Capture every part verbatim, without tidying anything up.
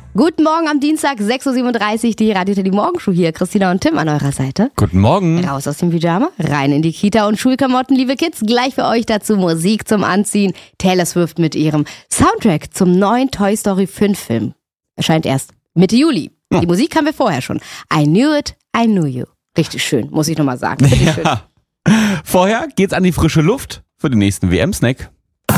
Guten Morgen am Dienstag, sechs Uhr siebenunddreißig, die Radio Teddy Morgenshow hier. Christina und Tim an eurer Seite. Guten Morgen. Raus aus dem Pyjama, rein in die Kita und Schulklamotten, liebe Kids. Gleich für euch dazu Musik zum Anziehen. Taylor Swift mit ihrem Soundtrack zum neuen Toy Story fünf Film. Erscheint erst Mitte Juli. Die Musik haben wir vorher schon. I knew it, I knew you. Richtig schön, muss ich nochmal sagen. Richtig schön. Ja. Vorher geht's an die frische Luft für den nächsten W M-Snack.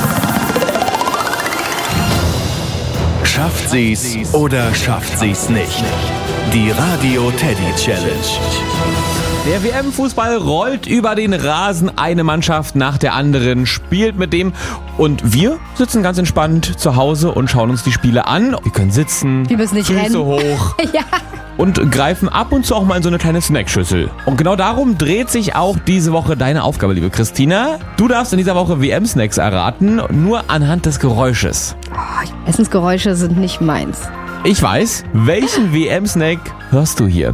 Schafft sie's oder schafft sie's nicht? Die Radio Teddy Challenge. Der W M-Fußball rollt über den Rasen. Eine Mannschaft nach der anderen spielt mit dem. Und wir sitzen ganz entspannt zu Hause und schauen uns die Spiele an. Wir können sitzen, Wir müssen nicht Füße rennen. hoch Ja. und greifen ab und zu auch mal in so eine kleine Snackschüssel. Und genau darum dreht sich auch diese Woche deine Aufgabe, liebe Christina. Du darfst in dieser Woche W M-Snacks erraten, nur anhand des Geräusches. Oh, Essensgeräusche sind nicht meins. Ich weiß, welchen W M-Snack hörst du hier?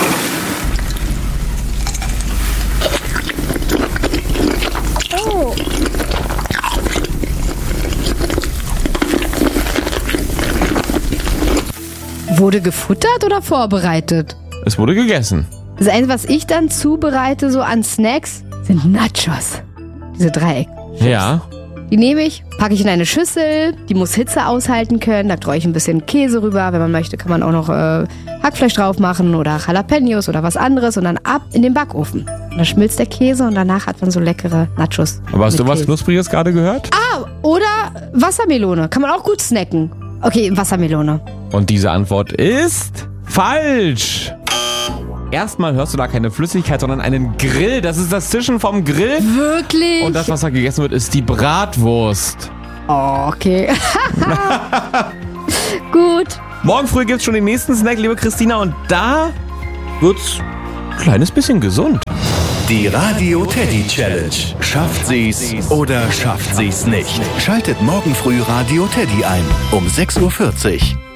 Wurde gefuttert oder vorbereitet? Es wurde gegessen. Das Einzige, was ich dann zubereite, so an Snacks, sind Nachos. Diese Dreieck. Ja. Die nehme ich, packe ich in eine Schüssel, die muss Hitze aushalten können, da streue ich ein bisschen Käse rüber, wenn man möchte, kann man auch noch äh, Hackfleisch drauf machen oder Jalapenos oder was anderes und dann ab in den Backofen. Und dann schmilzt der Käse und danach hat man so leckere Nachos. Aber hast mit du was Käse. Knuspriges gerade gehört? Ah, oder Wassermelone, kann man auch gut snacken. Okay, Wassermelone. Und diese Antwort ist falsch. Erstmal hörst du da keine Flüssigkeit, sondern einen Grill. Das ist das Zischen vom Grill. Wirklich? Und das, was da gegessen wird, ist die Bratwurst. Oh, okay. Gut. Morgen früh gibt's schon den nächsten Snack, liebe Christina. Und da wird's ein kleines bisschen gesund. Die Radio Teddy Challenge. Schafft sie's oder schafft sie's nicht? Schaltet morgen früh Radio Teddy ein um sechs Uhr vierzig.